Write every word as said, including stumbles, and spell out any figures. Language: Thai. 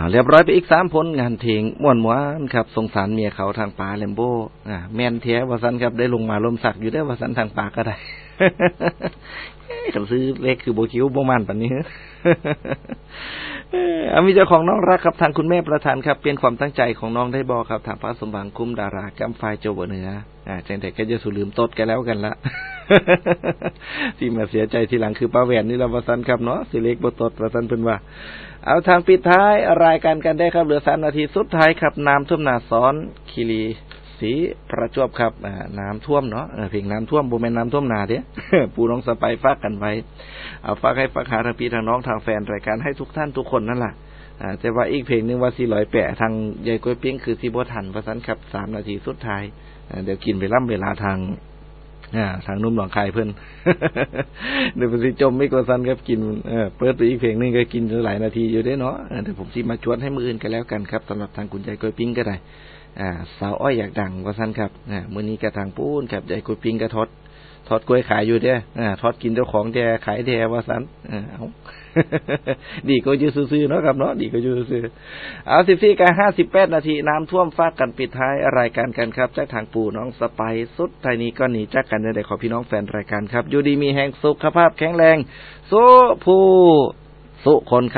เรียบร้อยไปอีกสามผลงานเพลงม่วนม้วนครับสงสารเมียเขาทางป่าแลมโบอ่าแม่นแท้ว่าซั่นครับได้ลงมาลมสักอยู่ได้ว่าซั่นทางป่าก็ได้คำซื้อเลขคือโบคิวโบมันปานนี้เอามีเจ้าของน้องรักครับทางคุณแม่ประธานครับเป็นความตั้งใจของน้องได้บอกครับทางพระสมบังคุ้มดารากำไฟโจบเหนืออ่าจังแต่ก็จะสูลืมตดกันแล้วกันละที่มาเสียใจทีหลังคือป้าแหวนนี่ละว่าซั่นครับเนาะสิเล็กบ่ตดว่าซั่นเพิ่นว่าเอาทางปิดท้ายรายการกันได้ครับเหลือสามนาทีสุดท้ายครับน้ำท่วมนาซ้อนคีรีสีประจวบครับน้ำท่วมเนาะเพลงน้ำท่วมบ่แม่นน้ำท่วมนาเด้ปู่น้องสไปฝากกันไว้เอาฝากให้ฝากหาทางพี่ทางน้องทางแฟนรายการให้ทุกท่านทุกคนนั่นล่ะแต่ว่าอีกเพลงนึงว่าสี่ร้อยแปะทางยายก้อยปิ้งคือสิบ่ทันว่าซั่นครับสามนาทีสุดท้ายเดี๋ยวกินไปล่ำเวลาทางอ่าทางนุ่มหนองคายเพิ่นเดี๋ยวสิจมไม่กว่าซั่นครับกินเออเปิดไปอีกเพลงนึงก็กินหลายนาทีอยู่เด้เนาะเดี๋ยวผมสิมาชวนให้มื้ออื่นกันแล้วกันครับสำหรับทางคุณยายก้อยปิ้งก็ได้อ่าสาวอ้อยอยากดังว่าซั่นครับอ่ามื้อนี้ก็ทางปูนครับยายก้อยปิ้งก็ทอดทอดกล้วยขายอยู่เด้ออ่าทอดกินเจ้าของแท้ขายแท้ว่าซั่นเออเอาดีก็อยู่ซื่อๆเนาะครับเนาะดีก็อยู่ซื่อๆเอาสิบสี่กับห้าสิบแปดนาทีน้ำท่วมฟากกันปิดท้ายรายการกันครับจากทางปู่น้องสไปสุดท้ายนี้ก็หนีจากกันได้ขอพี่น้องแฟนรายการครับอยู่ดีมีแห่งสุขภาพแข็งแรงสู้ผู้สุคน